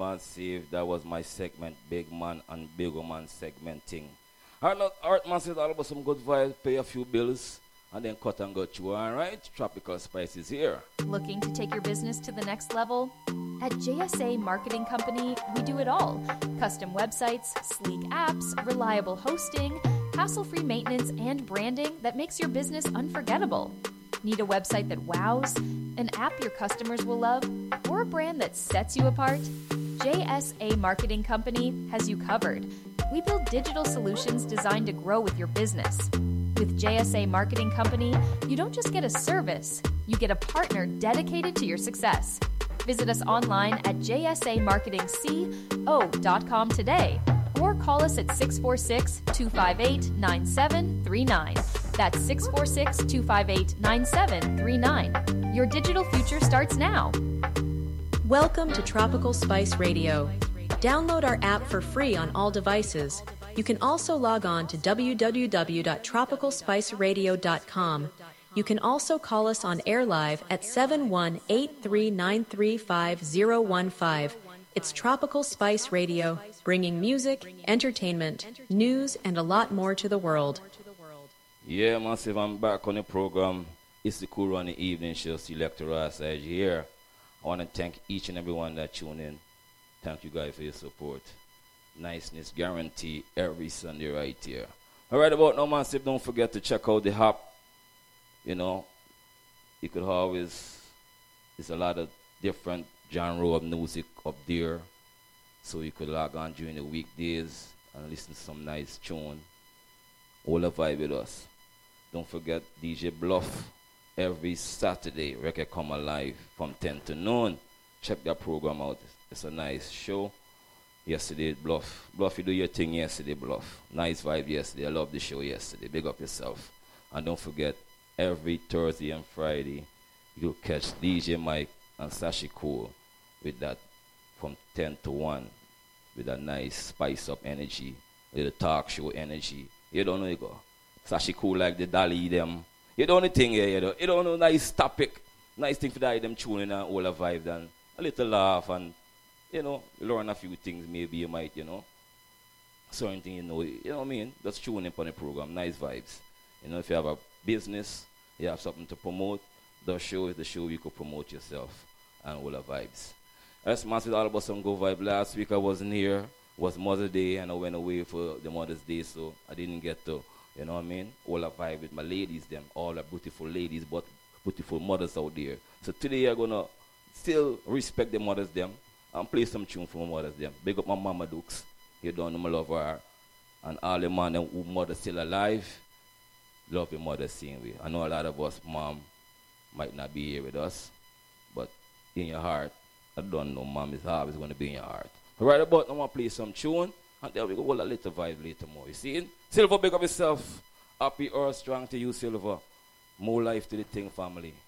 Massive. That was my segment, Big Man and Bigger Man segmenting. Art Massive, all about some good vibes, pay a few bills, and then cut and go through. All right, Tropical Spice is here. Looking to take your business to the next level? At JSA Marketing Company, we do it all. Custom websites, sleek apps, reliable hosting, hassle-free maintenance, and branding that makes your business unforgettable. Need a website that wows? An app your customers will love? Or a brand that sets you apart? JSA Marketing Company has you covered. We build digital solutions designed to grow with your business. With JSA Marketing Company, you don't just get a service, you get a partner dedicated to your success. Visit us online at jsamarketingco.com today or call us at 646-258-9739. That's 646-258-9739. Your digital future starts now. Welcome to Tropical Spice Radio. Download our app for free on all devices. You can also log on to www.tropicalspiceradio.com. You can also call us on air live at 71839355015. It's Tropical Spice Radio, bringing music, entertainment, news, and a lot more to the world. Yeah, Massive, I'm back on the program. It's the Cool Run the Evening Show, Selector Ross Edge here. I want to thank each and everyone that tuned in. Thank you guys for your support. Niceness guarantee every Sunday right here. All right, about now, Massive, don't forget to check out the app. You know, you could always, there's a lot of different genre of music up there. So you could log on during the weekdays and listen to some nice tune. All the vibe with us. Don't forget DJ Bluff every Saturday. Record come alive from 10 to noon. Check that program out. It's a nice show. Yesterday, Bluff, you do your thing yesterday, Bluff. Nice vibe yesterday. I love the show yesterday. Big up yourself. And don't forget, every Thursday and Friday, you'll catch DJ Mike and Sashi Cool with that from 10 to 1 with that nice spice up energy, with the talk show energy. You don't know, you go. Sashi Cool like the Dali them. You don't know thing here, you don't know nice topic. Nice thing for that them tuning and all the vibe and a little laugh and, you know, learn a few things maybe you might, you know. Certain thing you know what I mean? Just tune in on the program, nice vibes. You know, if you have a business, you have something to promote, the show is the show you could promote yourself and all the vibes. That's Massive all about some good vibe. Last week I wasn't here, was Mother's Day, and I went away for the Mother's Day, so I didn't get to, you know what I mean, all the vibe with my ladies, them, all the beautiful ladies, but beautiful mothers out there. So today I'm gonna still respect the mothers, them, and play some tune for my mothers, them. Big up my Mama Dukes, you don't know I love her, and all the man who mother still alive, love your mother same way. I know a lot of us, mom, might not be here with us, but in your heart, I don't know, mom is always going to be in your heart. Right about now, I want to play some tune, and then we go hold a little vibe later more. You see? Silver, big up yourself. Happy Earth, strong to you, Silver. More life to the thing, family.